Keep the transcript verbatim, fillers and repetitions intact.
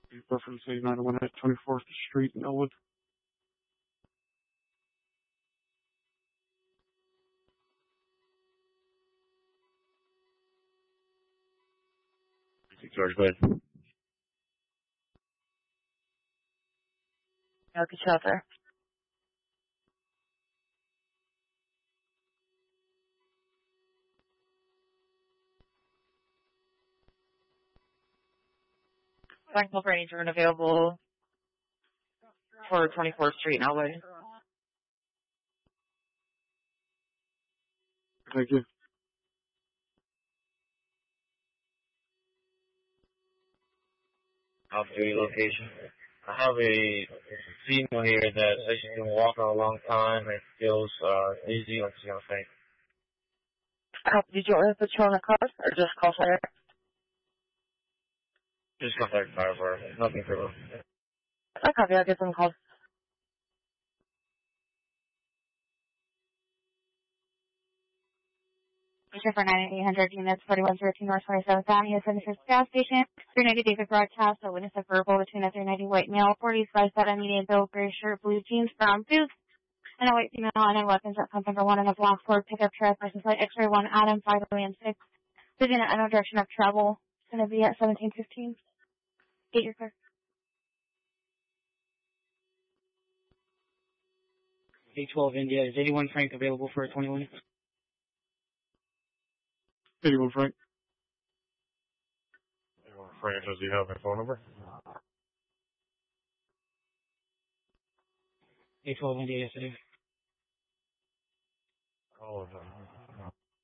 Reference eighty-nine oh one at twenty-fourth Street in Elwood. George, go ahead. Okay, shelter. Technical Ranger and available for twenty-fourth Street in Elwood. Thank you. I'll do your location. I have a female here that says she's been walking a long time and feels uh, easy like she's gonna faint. Uh, did you order patrol in the car or just call fire? Just contact fire for her. Nothing for her. I copy. I'll get them called. Station for nine eight hundred units, forty-one thirteen North twenty-seventh Avenue, Senator's gas station. three ninety David broadcast, a witness of verbal between a three ninety white male, forty-five set medium build, gray shirt, blue jeans, brown boots, and a white female and weapons at pump number one in a black Ford pickup truck, license plate X-ray one Adam five and six. Within an unknown direction of travel. It's going to be at seventeen fifteen. Get your car. eight twelve India. Is eighty-one Frank available for a twenty-one? eighty-one Frank. eighty-one Frank, does he have a phone number? eight twelve India, yes I do. All of them.